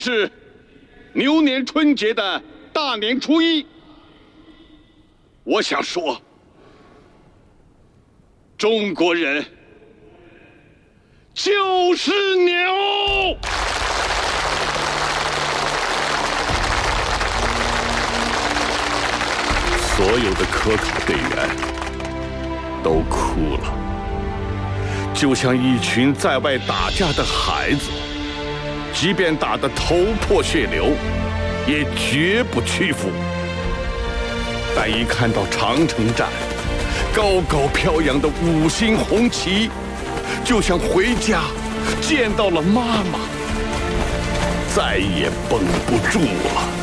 是牛年春节的大年初一，我想说，中国人就是牛。 所有的科考队员都哭了，就像一群在外打架的孩子，即便打得头破血流，也绝不屈服。但一看到长城站高高飘扬的5星红旗，就像回家见到了妈妈，再也绷不住了。